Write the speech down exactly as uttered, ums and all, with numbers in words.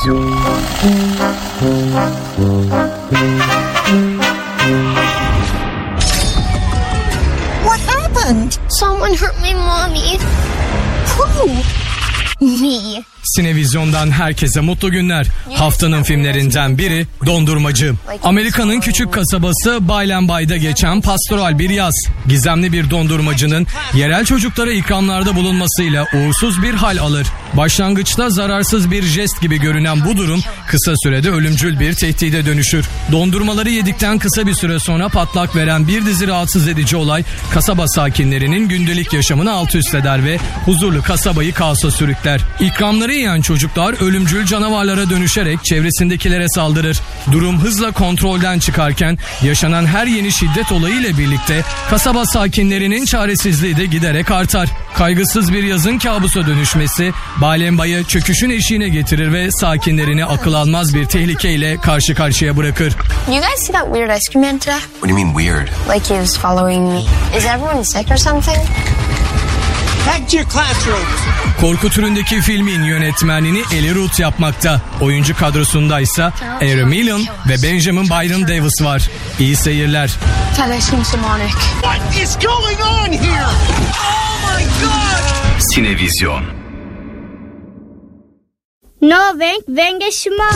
What happened? Someone hurt my mommy. Who? Me. Sinevizyon'dan herkese mutlu günler. Haftanın filmlerinden biri Dondurmacı. Amerika'nın küçük kasabası Baylenbay'da geçen pastoral bir yaz. Gizemli bir dondurmacının yerel çocuklara ikramlarda bulunmasıyla uğursuz bir hal alır. Başlangıçta zararsız bir jest gibi görünen bu durum kısa sürede ölümcül bir tehdide dönüşür. Dondurmaları yedikten kısa bir süre sonra patlak veren bir dizi rahatsız edici olay kasaba sakinlerinin gündelik yaşamını alt üst eder ve huzurlu kasabayı kaosa sürükler. İkramları yiyen çocuklar ölümcül canavarlara dönüşerek çevresindekilere saldırır. Durum hızla kontrolden çıkarken yaşanan her yeni şiddet olayı ile birlikte kasaba sakinlerinin çaresizliği de giderek artar. Kaygısız bir yazın kabusa dönüşmesi Baylenbay'ı çöküşün eşiğine getirir ve sakinlerini akıl almaz bir tehlikeyle karşı karşıya bırakır. You guys see that weird ice cream man today? What do you mean weird? Like he was following me. Is everyone sick or something? Back to your classrooms. Korku türündeki filmin yönetmenliğini Eli Roth yapmakta. Oyuncu kadrosunda ise Ari Millen ve Benjamin Byron Davis var. İyi seyirler. That ice seems demonic. What is going on here? Oh my God! Sinevizyon. No Wenk Wengeschmack.